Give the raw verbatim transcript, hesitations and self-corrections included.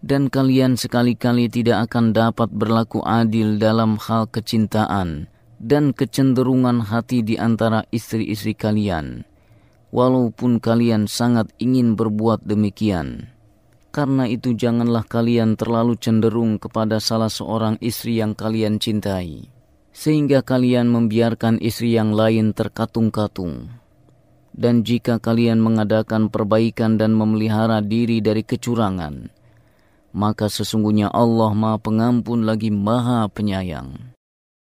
Dan kalian sekali-kali tidak akan dapat berlaku adil dalam hal kecintaan dan kecenderungan hati di antara istri-istri kalian, walaupun kalian sangat ingin berbuat demikian. Karena itu janganlah kalian terlalu cenderung kepada salah seorang istri yang kalian cintai, sehingga kalian membiarkan istri yang lain terkatung-katung. Dan jika kalian mengadakan perbaikan dan memelihara diri dari kecurangan, maka sesungguhnya Allah Maha Pengampun lagi Maha Penyayang.